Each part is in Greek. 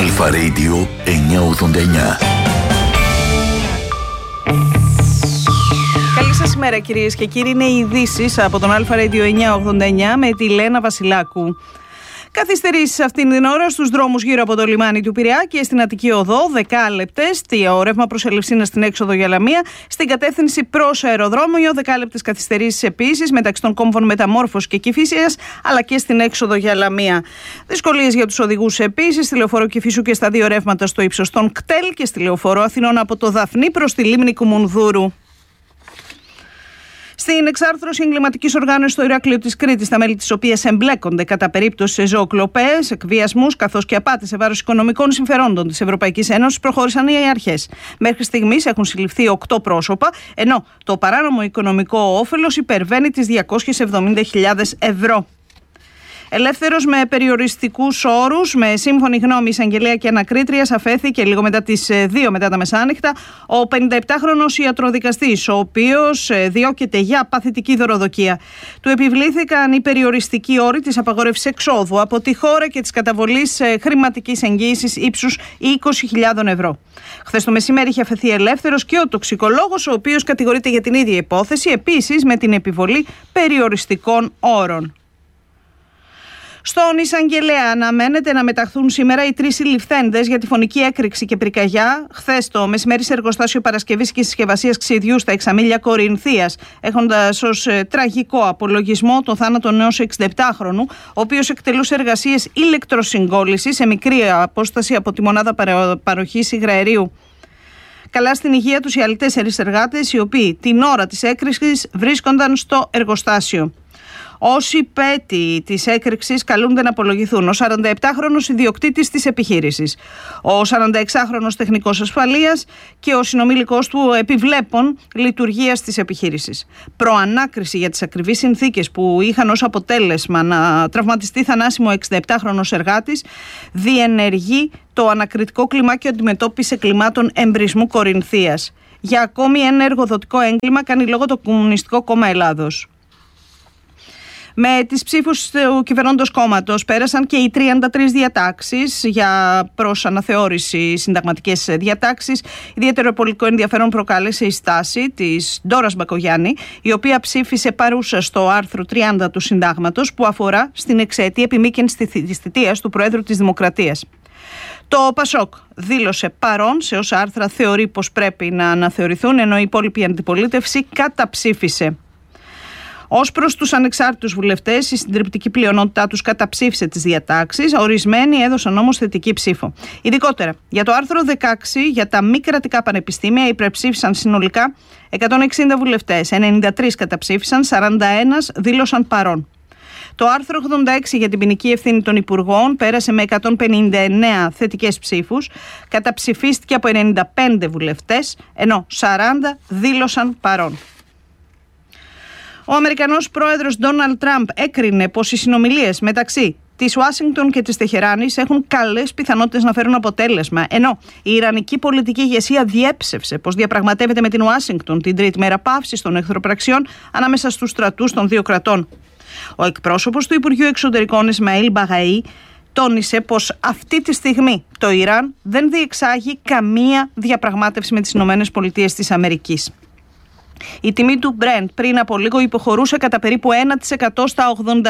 Αλφα Radio 989. Καλή σας ημέρα κυρίες και κύριοι, είναι οι ειδήσεις από τον Αλφα Radio 989 με τη Λένα Βασιλάκου. Καθυστερήσεις αυτήν την ώρα στους δρόμους γύρω από το λιμάνι του Πειραιά και στην Αττική Οδό, δεκάλεπτες. Το ρεύμα προς Ελευσίνα στην έξοδο για Λαμία. Στην κατεύθυνση προς αεροδρόμιο, δεκάλεπτες καθυστερήσεις επίσης μεταξύ των κόμβων Μεταμόρφωσης και Κηφίσιας, αλλά και στην έξοδο για Λαμία. Δυσκολίες για τους οδηγούς επίσης, στη λεωφόρο Κηφίσου και στα δύο ρεύματα στο ύψος των κτέλ και στη λεωφόρο Αθηνών από το Δαφνί προς τη λίμνη Κουμουνδούρου. Στην εξάρθρωση εγκληματικής οργάνωσης στο Ηράκλειο της Κρήτης, τα μέλη της οποίας εμπλέκονται κατά περίπτωση σε ζωοκλοπές, εκβιασμούς καθώς και απάτες σε βάρος οικονομικών συμφερόντων της Ευρωπαϊκής Ένωσης, προχώρησαν οι αρχές. Μέχρι στιγμής έχουν συλληφθεί 8 πρόσωπα, ενώ το παράνομο οικονομικό όφελος υπερβαίνει τις 270.000 ευρώ. Ελεύθερος με περιοριστικούς όρους, με σύμφωνη γνώμη εισαγγελέα και ανακρίτριας, αφέθηκε λίγο μετά τις 2 μετά τα μεσάνυχτα ο 57χρονος ιατροδικαστής, ο οποίος διώκεται για παθητική δωροδοκία. Του επιβλήθηκαν οι περιοριστικοί όροι της απαγόρευσης εξόδου από τη χώρα και της καταβολής χρηματικής εγγύησης ύψους 20.000 ευρώ. Χθες το μεσημέρι είχε αφαιθεί ελεύθερος και ο τοξικολόγος, ο οποίος κατηγορείται για την ίδια υπόθεση, επίσης με την επιβολή περιοριστικών όρων. Στον εισαγγελέα αναμένεται να μεταχθούν σήμερα οι 3 συλληφθέντες για τη φωνική έκρηξη και πυρκαγιά χθες το μεσημέρι σε εργοστάσιο παρασκευής και συσκευασίας ξυδιού στα Εξαμήλια Κορινθίας, έχοντας ως τραγικό απολογισμό το θάνατο ενός 67χρονου, ο οποίος εκτελούσε εργασίες ηλεκτροσυγκόλλησης σε μικρή απόσταση από τη μονάδα παροχής υγραερίου. Καλά στην υγεία τους οι άλλοι 4 εργάτες, οι οποίοι την ώρα της έκρηξης βρίσκονταν στο εργοστάσιο. Όσοι πέτοι της έκρηξης καλούνται να απολογηθούν: ο 47χρονος ιδιοκτήτης της επιχείρησης, ο 46χρονος τεχνικός ασφαλείας και ο συνομήλικος του επιβλέπων λειτουργίας της επιχείρησης. Προανάκριση για τις ακριβείς συνθήκες που είχαν ως αποτέλεσμα να τραυματιστεί θανάσιμο ο 67χρονος εργάτης διενεργεί το ανακριτικό κλιμάκιο αντιμετώπιση εγκλημάτων εμπρισμού Κορινθίας. Για ακόμη ένα εργοδοτικό έγκλημα κάνει λόγο το Κομμουνιστικό Κόμμα Ελλάδος. Με τις ψήφους του κυβερνώντος κόμματος πέρασαν και οι 33 διατάξεις για προς αναθεώρηση συνταγματικές διατάξεις. Ιδιαίτερο πολιτικό ενδιαφέρον προκάλεσε η στάση της Ντόρας Μπακογιάννη, η οποία ψήφισε παρούσα στο άρθρο 30 του Συντάγματος που αφορά στην εξαιτή επιμήκυνση της θητείας του Προέδρου της Δημοκρατίας. Το ΠΑΣΟΚ δήλωσε παρόν σε όσα άρθρα θεωρεί πως πρέπει να αναθεωρηθούν, ενώ η υπόλοιπη αντιπολίτευση καταψήφισε. Ως προς τους ανεξάρτητους βουλευτές, η συντριπτική πλειονότητά τους καταψήφισε τις διατάξεις, ορισμένοι έδωσαν όμως θετική ψήφο. Ειδικότερα, για το άρθρο 16, για τα μη κρατικά πανεπιστήμια, υπερψήφισαν συνολικά 160 βουλευτές, 93 καταψήφισαν, 41 δήλωσαν παρόν. Το άρθρο 86 για την ποινική ευθύνη των υπουργών πέρασε με 159 θετικές ψήφους, καταψηφίστηκε από 95 βουλευτές, ενώ 40 δήλωσαν παρόν. Ο Αμερικανός πρόεδρος Ντόναλντ Τραμπ έκρινε πως οι συνομιλίες μεταξύ της Ουάσιγκτον και της Τεχεράνης έχουν καλές πιθανότητες να φέρουν αποτέλεσμα, ενώ η ιρανική πολιτική ηγεσία διέψευσε πως διαπραγματεύεται με την Ουάσιγκτον την τρίτη μέρα παύσης των εχθροπραξιών ανάμεσα στους στρατούς των δύο κρατών. Ο εκπρόσωπος του Υπουργείου Εξωτερικών Ισμαήλ Μπαγαή τόνισε πως αυτή τη στιγμή το Ιράν δεν διεξάγει καμία διαπραγμάτευση με τις ΗΠΑ. Η τιμή του Brent πριν από λίγο υποχωρούσε κατά περίπου 1% στα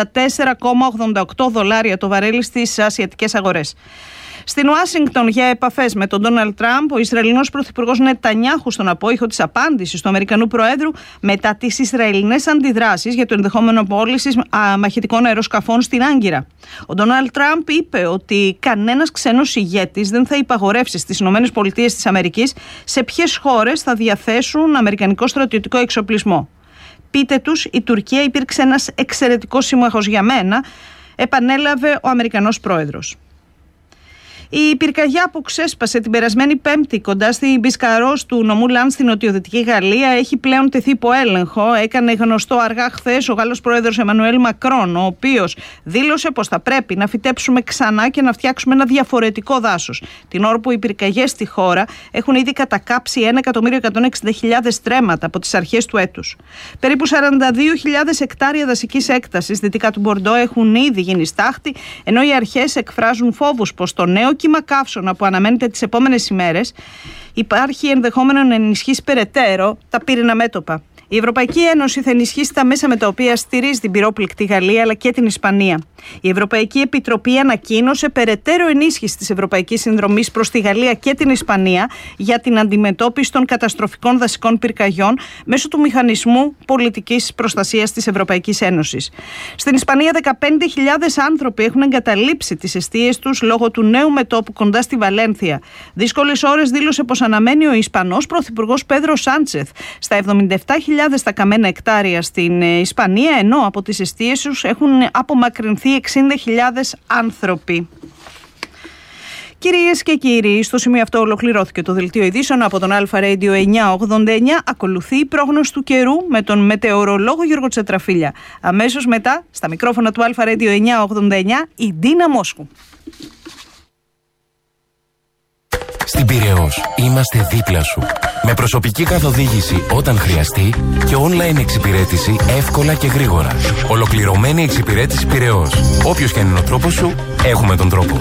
$84,88 το βαρέλι στις ασιατικές αγορές. Στην Ουάσιγκτον για επαφές με τον Ντόναλντ Τραμπ, ο Ισραηλινός Πρωθυπουργός Νετανιάχου στον απόϊχο της απάντησης του Αμερικανού Προέδρου μετά τις Ισραηλινές αντιδράσεις για το ενδεχόμενο πώλησης μαχητικών αεροσκαφών στην Άγκυρα. Ο Ντόναλντ Τραμπ είπε ότι κανένας ξένος ηγέτης δεν θα υπαγορεύσει στις ΗΠΑ σε ποιες χώρες θα διαθέσουν αμερικανικό στρατιωτικό εξοπλισμό. Πείτε τους, η Τουρκία υπήρξε ένας εξαιρετικός σύμμαχος για μένα, επανέλαβε ο Αμερικανός Πρόεδρος. Η πυρκαγιά που ξέσπασε την περασμένη Πέμπτη κοντά στη Μπισκαρός του νομού Λαντ στην νοτιοδυτική Γαλλία έχει πλέον τεθεί υπό έλεγχο. Έκανε γνωστό αργά χθες ο Γάλλος πρόεδρος Εμμανουέλ Μακρόν, ο οποίος δήλωσε πως θα πρέπει να φυτέψουμε ξανά και να φτιάξουμε ένα διαφορετικό δάσος. Την ώρα που οι πυρκαγιές στη χώρα έχουν ήδη κατακάψει 1.160.000 στρέμματα από τις αρχές του έτους. Περίπου 42.000 εκτάρια δασικής έκτασης δυτικά του Μπορντό έχουν ήδη γίνει στάχτη, ενώ οι αρχές εκφράζουν φόβους πως το νέο κύμα καύσωνα που αναμένεται τις επόμενες ημέρες, υπάρχει ενδεχόμενο να ενισχύσει περαιτέρω τα πύρινα μέτωπα. Η Ευρωπαϊκή Ένωση θα ενισχύσει τα μέσα με τα οποία στηρίζει την πυρόπληκτη Γαλλία αλλά και την Ισπανία. Η Ευρωπαϊκή Επιτροπή ανακοίνωσε περαιτέρω ενίσχυση της Ευρωπαϊκής Συνδρομής προς τη Γαλλία και την Ισπανία για την αντιμετώπιση των καταστροφικών δασικών πυρκαγιών μέσω του Μηχανισμού Πολιτικής Προστασίας της Ευρωπαϊκής Ένωσης. Στην Ισπανία, 15.000 άνθρωποι έχουν εγκαταλείψει τις εστίες τους λόγω του νέου μετώπου κοντά στη Βαλένθια. Δύσκολες ώρες δήλωσε πως αναμένει ο Ισπανός Πρωθυπουργός Πέδρο Σάντσεθ στα 77.000 τα καμένα εκτάρια στην Ισπανία, ενώ από τις εστίες τους έχουν απομακρυνθεί 60.000 άνθρωποι. Κυρίες και κύριοι, στο σημείο αυτό ολοκληρώθηκε το δελτίο ειδήσεων από τον Αλφα Radio 989. Ακολουθεί η πρόγνωση του καιρού με τον μετεωρολόγο Γιώργο Τσετραφίλια. Αμέσως μετά, στα μικρόφωνα του Αλφα Radio 989, η Ντίνα Μόσχου. Στην Πειραιώς είμαστε δίπλα σου. Με προσωπική καθοδήγηση όταν χρειαστεί και online εξυπηρέτηση εύκολα και γρήγορα. Ολοκληρωμένη εξυπηρέτηση Πειραιώς. Όποιος και αν είναι ο τρόπος σου, έχουμε τον τρόπο.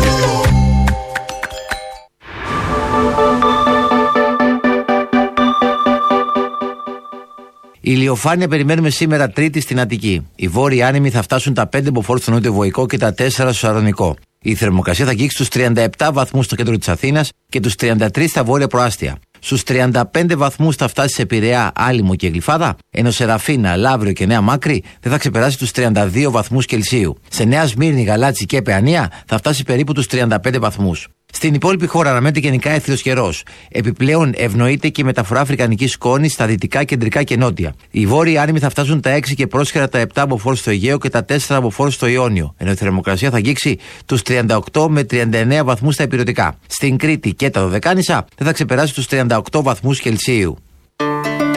Ηλιοφάνεια περιμένουμε σήμερα Τρίτη στην Αττική. Οι βόρειοι άνεμοι θα φτάσουν τα 5 μποφόρ στο νότιο Βοϊκό και τα 4 στο Σαρονικό. Η θερμοκρασία θα αγγίξει στους 37 βαθμούς στο κέντρο της Αθήνας και τους 33 στα βόρεια προάστια. Στους 35 βαθμούς θα φτάσει σε Πειραιά, Άλυμο και Γλυφάδα, ενώ σε Ραφίνα, Λαύριο και Νέα Μάκρη δεν θα ξεπεράσει τους 32 βαθμούς Κελσίου. Σε Νέα Σμύρνη, Γαλάτσι και Παιανία θα φτάσει περίπου τους 35 βαθμούς. Στην υπόλοιπη χώρα αναμένεται γενικά έθριος καιρός. Επιπλέον ευνοείται και η μεταφορά αφρικανικής σκόνης στα δυτικά, κεντρικά και νότια. Οι βόρειοι άνεμοι θα φτάσουν τα 6 και πρόσχερα τα 7 μποφόρ στο Αιγαίο και τα 4 μποφόρ στο Ιόνιο, ενώ η θερμοκρασία θα αγγίξει τους 38 με 39 βαθμούς στα ηπειρωτικά. Στην Κρήτη και τα Δωδεκάνησα δεν θα ξεπεράσει τους 38 βαθμούς Κελσίου.